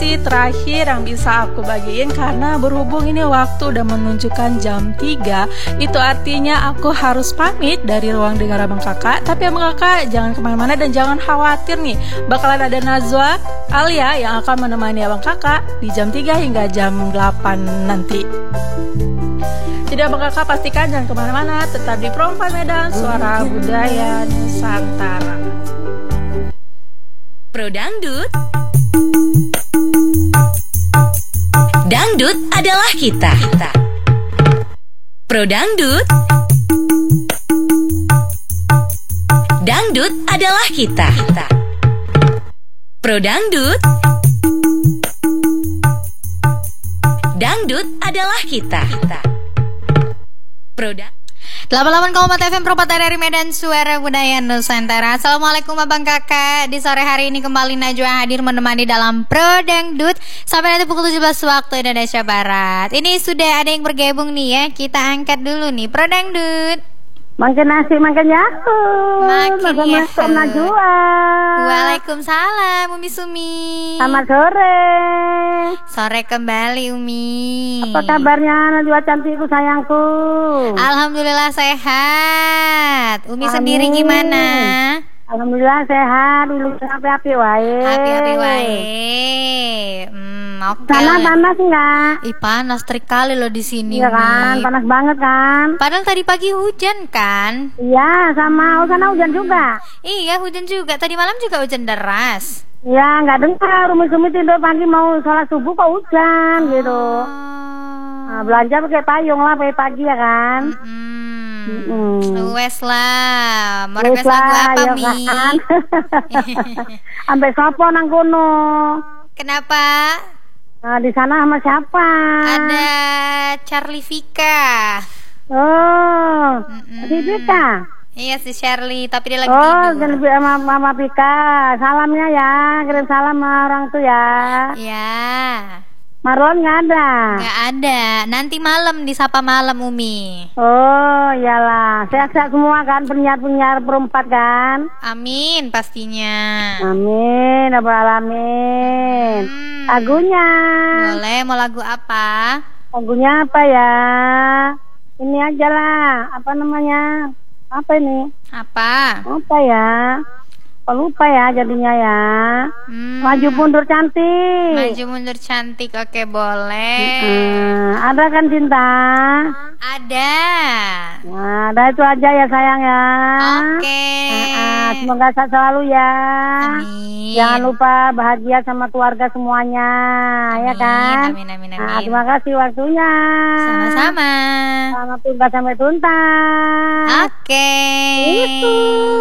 informasi terakhir yang bisa aku bagiin, karena berhubung ini waktu udah menunjukkan jam 3, itu artinya aku harus pamit dari ruang dengar Abang Kakak. Tapi Abang Kakak jangan kemana-mana dan jangan khawatir nih, bakalan ada Najwa Alia yang akan menemani Abang Kakak di jam 3 hingga jam 8 nanti. Jadi Abang Kakak pastikan jangan kemana-mana, tetap di Perempuan Medan, Suara Budaya Nusantara. Pro Dangdut. Dangdut adalah kita. Pro Dangdut. Dangdut adalah kita. Pro Dangdut. Dangdut adalah kita. Pro Dangdut. 88,4 FM Perempatan dari Medan, Suara Budaya Nusantara. Assalamualaikum Abang Kakak. Di sore hari ini kembali Najwa hadir menemani dalam Pro Dangdut sampai nanti pukul 17 waktu Indonesia Barat. Ini sudah ada yang bergabung nih ya. Kita angkat dulu nih Pro Dangdut. Makan nasi, makan yahoo. Makan yahoo. Najwa. Waalaikumsalam Umi Sumi. Selamat sore. Sore kembali Umi. Apa kabarnya Najwa cantikku sayangku? Alhamdulillah sehat. Umi Amin. sendiri gimana? Alhamdulillah sehat. Dulu api-api wae. Api-api wae. Oke. Sana panas enggak? Ih panas terik kali loh di sini. Iya kan, Umi. panas banget kan? Padahal tadi pagi hujan kan? Iya, sama. Oh, sana hujan juga. Iya hujan juga. Tadi malam juga hujan deras. Ya, nggak dengar. Umi-umi tidur pagi mau sholat subuh kok hujan gitu. Nah, belanja pakai payung lah pagi ya kan? Wes lah. Mau request lagu apa ya Mi? kan? Sampai sopo nang kono. Kenapa? Nah, di sana sama siapa? Ada Charlie Vika. Oh, si Pika. Iya si Shirley, tapi dia lagi Oh, tidur. lebih sama Mama Pika. Salamnya ya, kirim salam sama orang tuh ya. Ya. Marlon nggak ada. Nggak ada. Nanti malam disapa malam Umi. Oh, iyalah. Sehat-sehat semua kan, penyiar-penyiar perempat kan? Amin pastinya. Amin, Rabbal alamin. Lagunya. Boleh, mau lagu apa? Lagunya apa ya? Ini aja lah. Apa namanya? Apa ini? Apa? Apa ya? Kok lupa ya jadinya ya. Maju mundur cantik. Maju mundur cantik. Oke, boleh. Ada kan cinta? Ada. Nah, ada itu aja ya sayang ya. Oke. Semoga sehat selalu ya. Amin. Jangan lupa bahagia sama keluarga semuanya, ya kan? Amin, amin, amin. Nah, terima kasih waktunya. Sama-sama. Selamat tuntas sampai tuntas. Oke. Itu.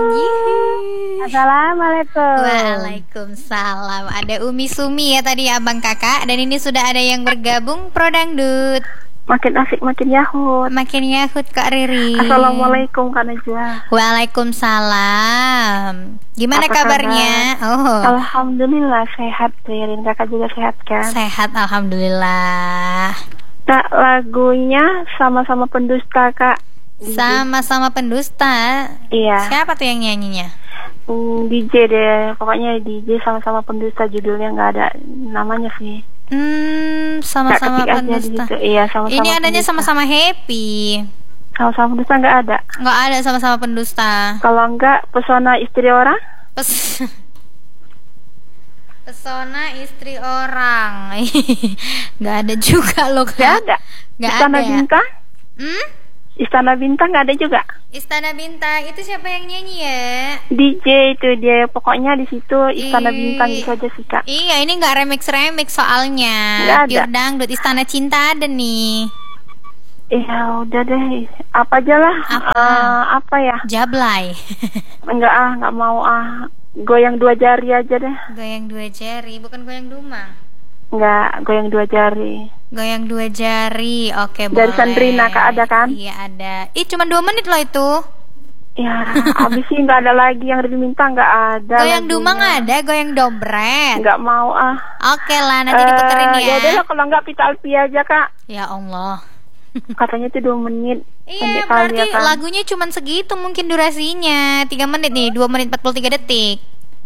Assalamualaikum. Waalaikumsalam. Ada Umi Sumi ya tadi Abang Kakak. Dan ini sudah ada yang bergabung Pro Dangdut. Makin asik makin yahut. Makin yahut Kak Riri. Assalamualaikum Kak Najwa. Waalaikumsalam. Gimana Apa kabarnya? Oh. Alhamdulillah sehat, Ririn. Kakak juga sehat kan? Sehat alhamdulillah. Kak, lagunya sama-sama pendusta Kak. Sama-sama pendusta. Iya. Siapa tuh yang nyanyinya? DJ deh, pokoknya DJ sama-sama pendusta, judulnya nggak ada namanya sih. Sama-sama pendusta. Iya, sama-sama. Ini adanya pendusta. sama-sama happy. Sama-sama pendusta nggak ada. Nggak ada sama-sama pendusta. Kalau nggak pesona istri orang? Pesona istri orang. Nggak ada juga loh Kak. Nggak ada. Nggak Istana ada. Bintang? Istana Bintang nggak ada juga. Istana Bintang itu siapa yang nyanyi ya? DJ itu dia, pokoknya di situ Istana Bintang itu aja sih Kak. Iya, ini nggak remix soalnya. Nggak ada. Pure dangdut. Istana Cinta ada nih. Ya udah deh, apa aja lah. Apa ya? Jablay. Nggak mau goyang dua jari aja deh. Goyang dua jari, bukan goyang dumang. Nggak, goyang dua jari. Goyang dua jari, oke Dari boleh. Sandrina Kak, ada kan? Iya ada. Cuma 2 menit loh itu. Ya, abis sih nggak ada lagi yang diminta, nggak ada. Goyang lagunya. dumang ada, goyang dompret. Nggak mau Oke lah, nanti diputerin ya. Ya udah lah, kalau nggak Pita Alpi aja Kak. Ya Allah. Katanya itu 2 menit. Iya, Pendek kali berarti ya, kan? lagunya cuma segitu mungkin durasinya. 3 menit nih, 2 menit 43 detik.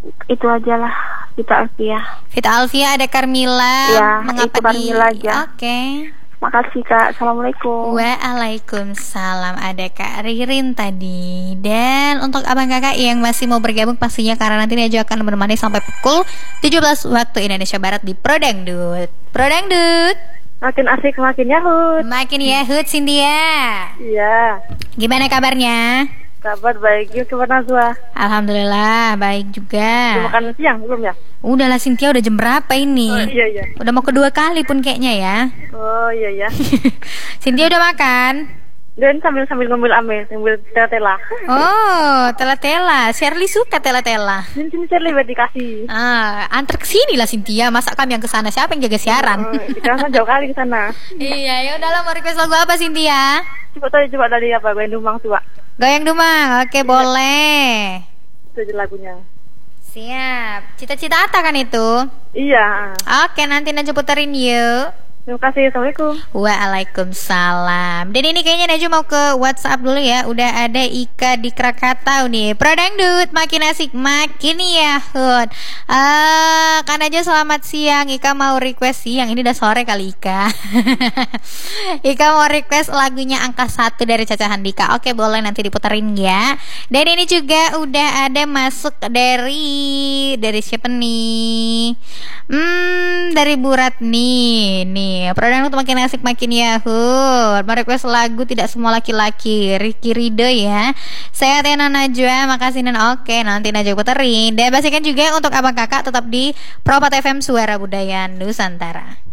Itu aja lah, kita Alfia. Vita Alfia, ada Carmila. Ya, Mengapa itu Carmila aja. Oke. Makasih Kak, Assalamualaikum. Waalaikumsalam. Ada Kak Ririn tadi. Dan untuk abang kakak yang masih mau bergabung pastinya karena nanti Najwa akan menemani sampai pukul 17 waktu Indonesia Barat di Pro Dangdut. Pro Dangdut. Makin asik, makin yahut. Makin yahut, Cynthia. Iya. Gimana kabarnya? Kabar baik, gimana Najwa? Alhamdulillah baik juga. Udah makan siang belum ya? Udahlah Cynthia, udah jam berapa ini? Oh, iya. Udah mau kedua kali pun kayaknya ya. Oh iya. Cynthia udah makan? Dan sambil ngambil sambil tela-tela. Oh, tela-tela. Shirley suka tela-tela. Sini Shirley biar dikasih. Antar kesini lah Cynthia. Masa kami yang kesana? Siapa yang jaga siaran? Kita jauh kali ke sana. Iya, ya udahlah, mau request lagu apa Cynthia? Coba tadi apa? Goyang Dumang coba. Goyang Dumang. Oke, boleh. Itu aja lagunya. Siap. Cita-cita Ata kan itu? Iya. Oke, nanti Najwa puterin yuk. Terima kasih, Assalamualaikum. Waalaikumsalam. Dan ini kayaknya Najwa mau ke WhatsApp dulu ya. Udah ada Ika di Krakatau nih. Pro Dangdut, makin asik, makin yahut. Kan aja selamat siang. Ika mau request siang. Ini udah sore kali Ika. Ika mau request lagunya Angka 1 dari Caca Handika. Oke, boleh nanti diputerin ya. Dan ini juga udah ada masuk dari siapa nih? Dari Bu Ratni nih. Pro Dangdut makin asik makin yahut. Merequest lagu Tidak Semua Laki-Laki, Ricky Rido ya. Sehat ya Najwa, makasih dan oke, nanti Najwa puterin. Dan pastikan juga untuk abang kakak tetap di Pro 4 FM Suara Budaya Nusantara.